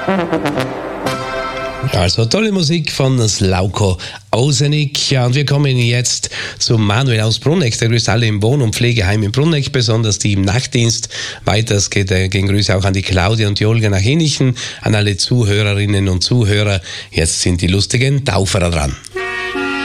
Also tolle Musik von Slauko Ausenik. Ja, und wir kommen jetzt zu Manuel aus Bruneck. Der grüßt alle im Wohn- und Pflegeheim in Bruneck, besonders die im Nachtdienst. Weiters gehen Grüße auch an die Claudia und die Olga nach Hinichen, an alle Zuhörerinnen und Zuhörer. Jetzt sind die lustigen Tauferer dran.